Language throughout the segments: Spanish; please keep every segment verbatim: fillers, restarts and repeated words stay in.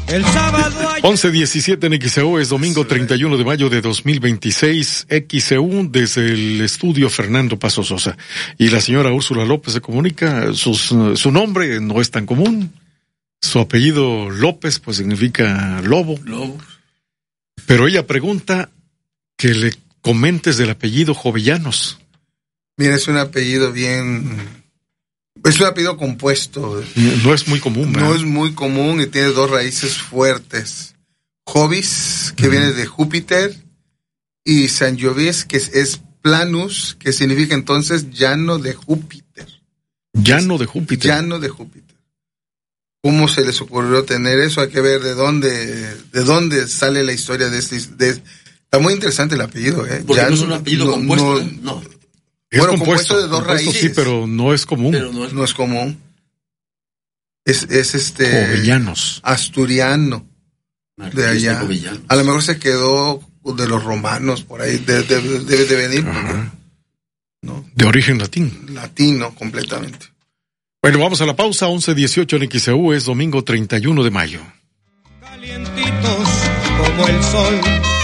El sábado once diecisiete en X E U, es domingo treinta y uno de mayo de dos mil veintiséis. X E U desde el estudio Fernando Paso Sosa. Y la señora Úrsula López se comunica, sus, su nombre no es tan común. Su apellido López pues significa lobo. Lobo. Pero ella pregunta que le comentes del apellido Jovellanos. Mira, es un apellido bien... Es un apellido compuesto. No es muy común, ¿verdad? No es muy común y tiene dos raíces fuertes. Jovis, que uh-huh. viene de Júpiter, y Sangiovese, que es, es planus, que significa entonces llano de Júpiter. Llano de Júpiter. Llano de Júpiter. ¿Cómo se les ocurrió tener eso? Hay que ver de dónde, de dónde sale la historia de este. De, está muy interesante el apellido, ¿eh? Porque Llano, no es un apellido no, compuesto, no, no. Es bueno, compuesto, compuesto de dos compuesto, raíces. Sí, pero no es común. Pero no es, no es común. Es, es este... Jovellanos. Asturiano. Marqués de allá. De a lo mejor se quedó de los romanos, por ahí. Debe de, de, de venir. Porque, ¿no? De origen latín. Latino, completamente. Bueno, vamos a la pausa. once dieciocho en X E U, es domingo treinta y uno de mayo. Calientitos como el sol.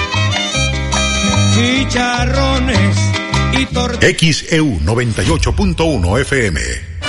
Chicharrones. X E U noventa y ocho punto uno F M.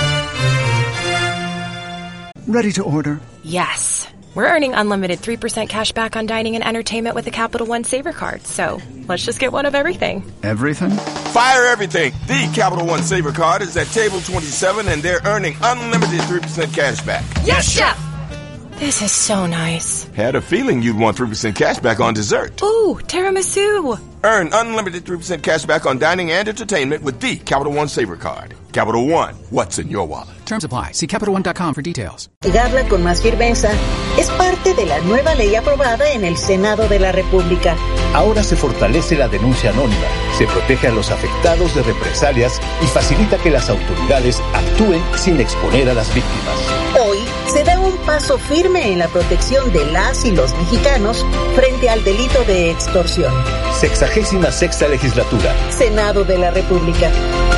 Ready to order? Yes. We're earning unlimited three percent cash back on dining and entertainment with the Capital One Saver Card. So, let's just get one of everything. Everything? Fire everything. The Capital One Saver Card is at table twenty-seven and they're earning unlimited three percent cash back. Yes, Chef! This is so nice. Had a feeling you'd want three percent cash back on dessert. Ooh, tiramisu. Earn unlimited three percent cash back on dining and entertainment with the Capital One Saver Card. Capital One, what's in your wallet? Terms apply. See Capital One dot com for details. Habla con más firmeza es parte de la nueva ley aprobada en el Senado de la República. Ahora se fortalece la denuncia anónima, se protege a los afectados de represalias y facilita que las autoridades actúen sin exponer a las víctimas. Hoy se da un paso firme en la protección de las y los mexicanos frente al delito de extorsión. Sexagésima sexta legislatura. Senado de la República.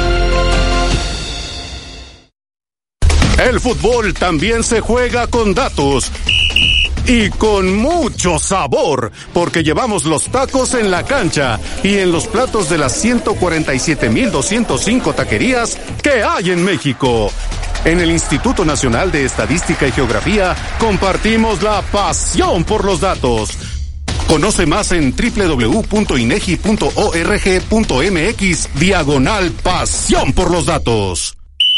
El fútbol también se juega con datos. Y con mucho sabor, porque llevamos los tacos en la cancha y en los platos de las ciento cuarenta y siete mil doscientas cinco taquerías que hay en México. En el Instituto Nacional de Estadística y Geografía compartimos la pasión por los datos. Conoce más en doble u doble u doble u punto inegi punto org punto mx diagonal pasión por los datos.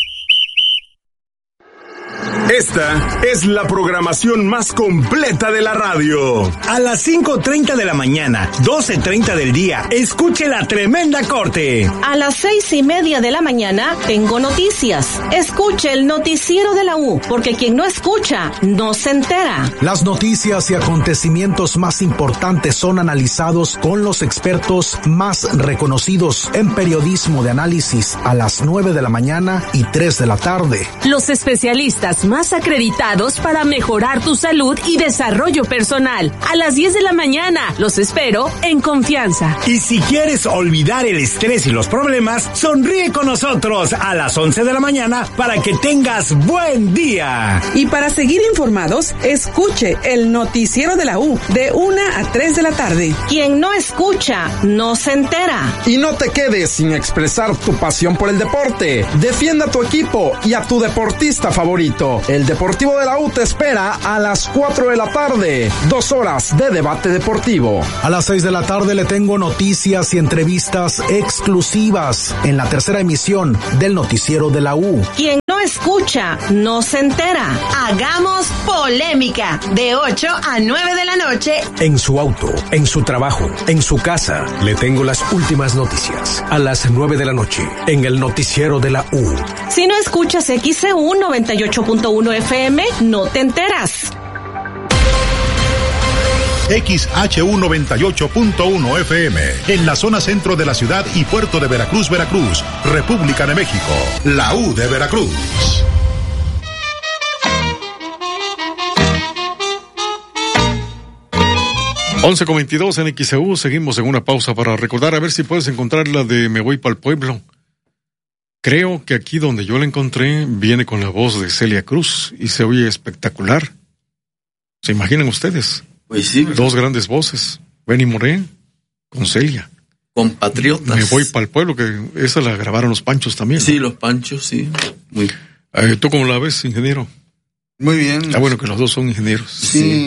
Esta es la programación más completa de la radio. A las cinco treinta de la mañana, doce treinta del día, escuche La Tremenda Corte. A las seis y media de la mañana, tengo noticias. Escuche el noticiero de la U, porque quien no escucha, no se entera. Las noticias y acontecimientos más importantes son analizados con los expertos más reconocidos en periodismo de análisis a las nueve de la mañana y tres de la tarde. Los especialistas más acreditados para mejorar tu salud y desarrollo personal. A las diez de la mañana, los espero en confianza. Y si quieres olvidar el estrés y los problemas, sonríe con nosotros a las once de la mañana para que tengas buen día. Y para seguir informados, escuche el noticiero de la U de una a tres de la tarde. Quien no escucha, no se entera. Y no te quedes sin expresar tu pasión por el deporte. Defienda a tu equipo y a tu deportista favorito. El Deportivo de la U te espera a las cuatro de la tarde. Dos horas de debate deportivo. A las seis de la tarde le tengo noticias y entrevistas exclusivas en la tercera emisión del noticiero de la U. Quien no escucha, no se entera. Hagamos polémica de ocho a nueve de la noche. En su auto, en su trabajo, en su casa, le tengo las últimas noticias. A las nueve de la noche, en el noticiero de la U. Si no escuchas X E U noventa y ocho punto uno F M, no te enteras. X H U noventa y ocho punto uno F M, en la zona centro de la ciudad y puerto de Veracruz, Veracruz, República de México, la U de Veracruz. once con veintidós en X E U, seguimos en una pausa para recordar, a ver si puedes encontrar la de Me Voy Pa'l Pueblo. Creo que aquí donde yo la encontré viene con la voz de Celia Cruz y se oye espectacular. ¿Se imaginan ustedes? Pues sí. ¿verdad? Dos grandes voces, Benny Moré con Celia. Compatriotas. Me voy para el pueblo, que esa la grabaron los Panchos también. Sí, ¿no? Los Panchos, sí. Muy. Eh, ¿Tú cómo la ves, ingeniero? Muy bien. Ah, bueno, que los dos son ingenieros. Sí.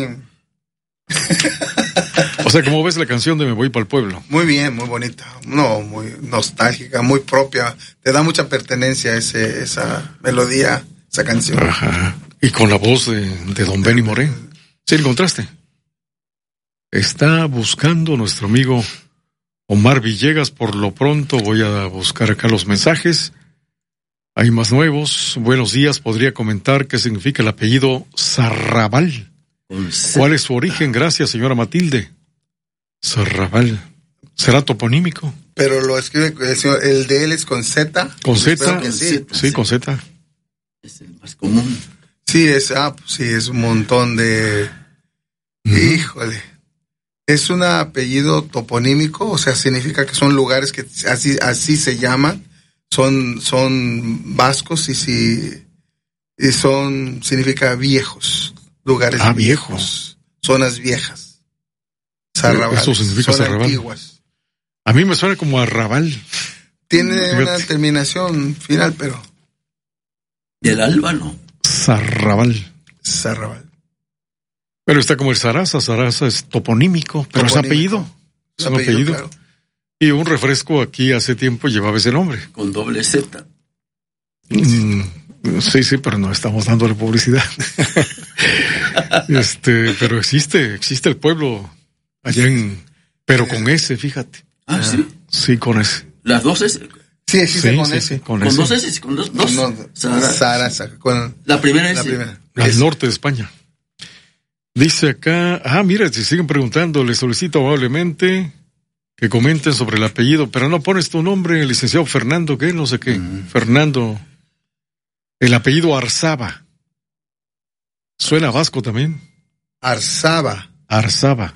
O sea, ¿cómo ves la canción de Me voy para el pueblo? Muy bien, muy bonita. No, muy nostálgica, muy propia. Te da mucha pertenencia ese, esa melodía, esa canción. Ajá. Y con la voz de, de don Benny Moré. ¿Sí encontraste? Está buscando nuestro amigo Omar Villegas. Por lo pronto voy a buscar acá los mensajes. Hay más nuevos. Buenos días. ¿Podría comentar qué significa el apellido Sarrabal? ¿Cuál es su origen? Gracias, señora Matilde. Sarrabal. ¿Será toponímico? Pero lo escribe, el, señor, el de él es con Z. ¿Con Z? Sí, sí, sí, con Z. Es el más común. Sí, es, ah, pues sí, es un montón de... Uh-huh. Híjole. Es un apellido toponímico, o sea, significa que son lugares que así, así se llaman. Son, son vascos y sí, y son, significa viejos. Lugares ah, viejos. viejos. Zonas viejas. Sarrabal. Eso significa son Sarrabal. Antiguas. A mí me suena como arrabal. Tiene Fíjate. Una terminación final, pero... Del alba, ¿no? Sarrabal. Sarrabal. Pero está como el Sarasa. Sarasa es toponímico, pero toponímico. es apellido. Es, es un apellido. apellido. Claro. Y un refresco aquí hace tiempo llevaba ese nombre. Con doble Z. Mm, sí, sí, pero no estamos dándole publicidad. este, pero existe, existe el pueblo allá en, pero con S, fíjate. Ah, sí. Sí, con S. Las dos S. Sí, existe sí, con sí, S. Sí, con, con S. dos S, con dos, dos. No, Sara, Sara, con la primera S. La primera. Al S. norte de España. Dice acá, ah, mira, si siguen preguntando, les solicito amablemente que comenten sobre el apellido, pero no pones tu nombre, el licenciado Fernando, ¿qué? No sé qué. Mm. Fernando. El apellido Arzaba. ¿Suena vasco también? Arzaba. Arzaba.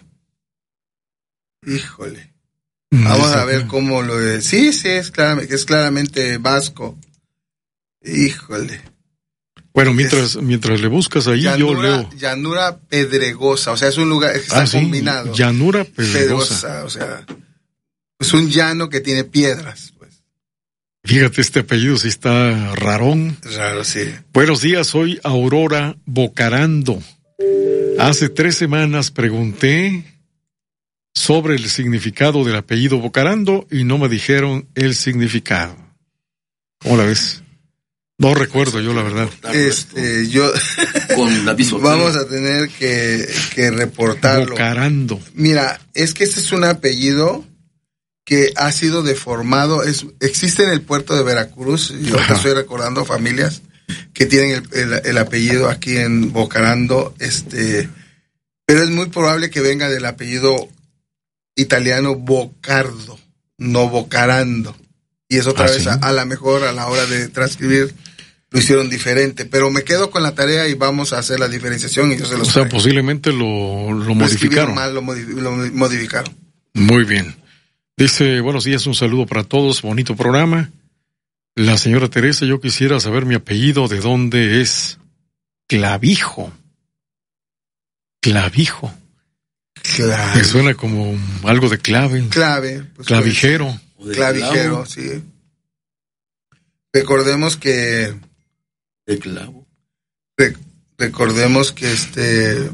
Híjole. Vamos a ver cómo lo es. Sí, sí, es claramente, es claramente vasco. Híjole. Bueno, mientras, es, mientras le buscas ahí, llanura, yo leo. Llanura pedregosa, o sea, es un lugar que está ah, ¿sí? combinado. Llanura pedregosa. pedregosa. O sea, es un llano que tiene piedras, pues. Fíjate, este apellido sí está rarón. Raro, sí. Buenos días, soy Aurora Bocarando. Hace tres semanas pregunté sobre el significado del apellido Bocarando y no me dijeron el significado. ¿Cómo la ves? No recuerdo yo, la verdad. Este, yo... Con la vamos a tener que, que reportarlo. Bocarando. Mira, es que este es un apellido que ha sido deformado. Es, existe en el puerto de Veracruz. Yo te estoy recordando familias que tienen el, el, el apellido aquí en Bocarando. Este, pero es muy probable que venga del apellido italiano Bocardo, no Bocarando. Y es otra ¿Ah, vez, sí? a, a la mejor a la hora de transcribir lo hicieron diferente, pero me quedo con la tarea y vamos a hacer la diferenciación y yo se los O sea, traigo. posiblemente lo, lo modificaron. Mal, lo, modif- lo modificaron. Muy bien. Dice, buenos días, un saludo para todos, bonito programa. La señora Teresa, yo quisiera saber mi apellido, de dónde es. Clavijo. Clavijo. Claro. Me suena como algo de clave. Clave. Pues clavijero. Pues, clavijero, sí. Recordemos que... De clavo. Re- recordemos que este...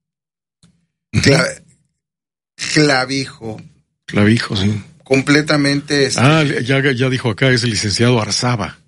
Cla- clavijo. Clavijo, sí. Completamente... Este, ah, ya, ya dijo acá, es el licenciado Arzaba.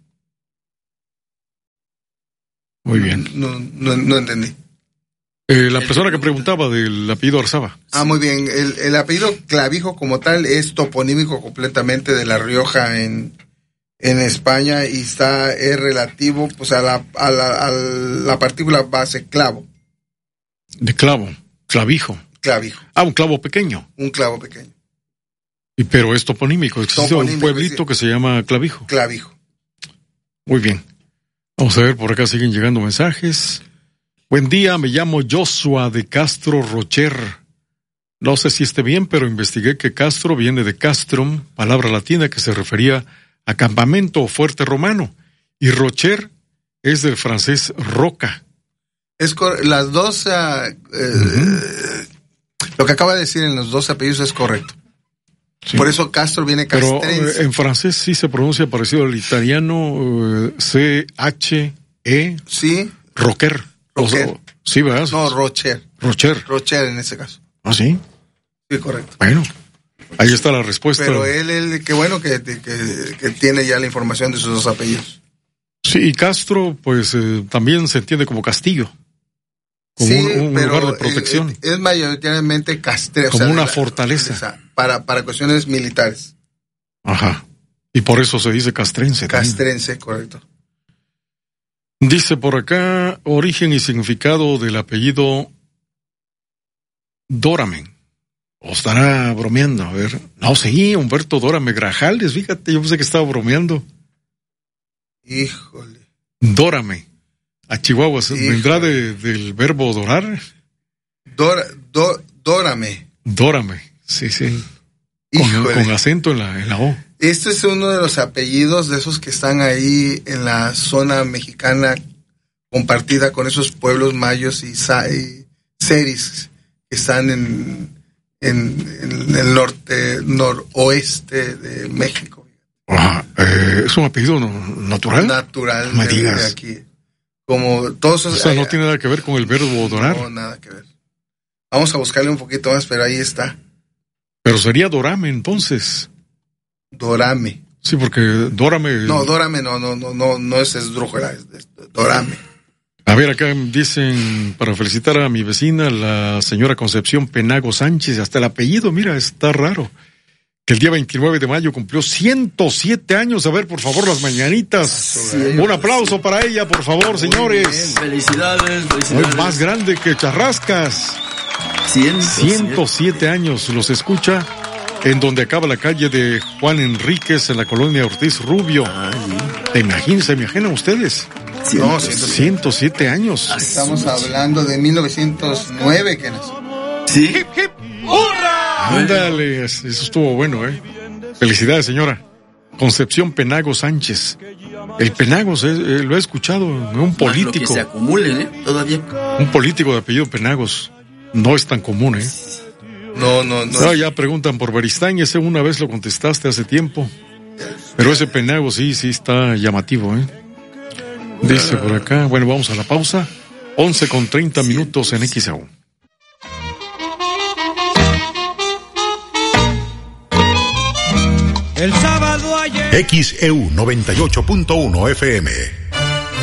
Muy bien. No, no, no entendí. Eh, la persona que preguntaba del apellido Arzaba. Ah, muy bien. El, el apellido Clavijo como tal es toponímico completamente de La Rioja en, en España y está es relativo pues a la, a la, a la partícula base clavo. De clavo, clavijo. Clavijo. Ah, un clavo pequeño. Un clavo pequeño. Y pero es toponímico. Existe toponímico, un pueblito sí. que se llama Clavijo. Clavijo. Muy bien. Vamos a ver, por acá siguen llegando mensajes. Buen día, me llamo Joshua de Castro Rocher. No sé si esté bien, pero investigué que Castro viene de castrum, palabra latina que se refería a campamento o fuerte romano. Y Rocher es del francés roca. Es cor- las dos, uh, eh, uh-huh. lo que acaba de decir en los dos apellidos es correcto. Sí. Por eso Castro viene castrense. Pero eh, en francés sí se pronuncia parecido al italiano, eh, C H E. Sí. Rocher. Rocher. O, sí, ¿verdad? No, Rocher. Rocher. Rocher en ese caso. ¿Ah, sí? Sí, correcto. Bueno, ahí está la respuesta. Pero él, él qué bueno que, que, que tiene ya la información de sus dos apellidos. Sí, y Castro, pues eh, también se entiende como castillo. Como sí, un, un pero lugar de protección. Es, es mayoritariamente castrense. Como o sea, una la, fortaleza. Para, para cuestiones militares. Ajá. Y por eso se dice castrense. Castrense, también. Correcto. Dice por acá, origen y significado del apellido Dórame. ¿O estará bromeando? A ver. No, sí, Humberto Dórame Grajales, fíjate, yo pensé que estaba bromeando. Híjole. Dórame. A Chihuahua, Híjole. ¿Vendrá de, del verbo dorar? Dora, do, dórame. Dórame, sí, sí. Con, con acento en la, en la O. Este es uno de los apellidos de esos que están ahí en la zona mexicana compartida con esos pueblos mayos y, y seris que están en, en, en el norte, noroeste de México. Ajá. Eh, ¿Es un apellido natural? Natural. Me de, digas. de aquí. Como todos o sea, no tiene nada que ver con el verbo dorar. No, nada que ver. Vamos a buscarle un poquito más, pero ahí está. Pero sería Dorame, entonces. Dorame. Sí, porque Dórame... No, Dórame no, no, no, no, no es esdrújula, es Dorame. A ver, acá dicen, para felicitar a mi vecina, la señora Concepción Penago Sánchez, hasta el apellido, mira, está raro. Que el día veintinueve de mayo cumplió ciento siete años. A ver, por favor, las mañanitas. Sí, un aplauso para ella, por favor, señores. Felicidades, felicidades. Es más grande que Charrascas. ciento siete. ciento siete años, los escucha en donde acaba la calle de Juan Enríquez, en la colonia Ortiz Rubio. ¿Te imaginan, se imaginan ustedes? No, ciento siete años. Estamos hablando de mil novecientos nueve que nació. Sí. Hip, hip, ¡hurra! Ándale, eso estuvo bueno, ¿eh? Felicidades, señora. Concepción Penago Sánchez. El Penagos, eh, eh, lo he escuchado, un político. Lo que se acumulen, ¿eh? Todavía. Un político de apellido Penagos. No es tan común, ¿eh? No, no, no. No, ya preguntan por Beristáin, ese una vez lo contestaste hace tiempo. Pero ese Penagos sí, sí está llamativo, ¿eh? Dice por acá, bueno, vamos a la pausa. once con treinta minutos en X E U. El sábado ayer. X E U noventa y ocho punto uno F M.